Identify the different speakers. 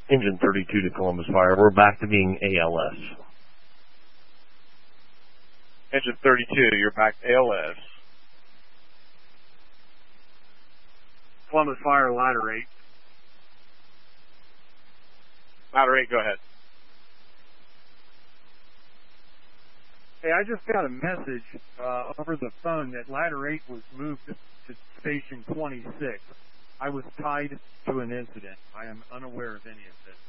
Speaker 1: Engine 32 to Columbus Fire. We're back to being ALS.
Speaker 2: Engine 32, you're back ALS.
Speaker 3: Columbus Fire, ladder 8.
Speaker 2: Ladder 8, go ahead.
Speaker 3: Hey, I just got a message over the phone that ladder 8 was moved to station 26. I was tied to an incident. I am unaware of any of this.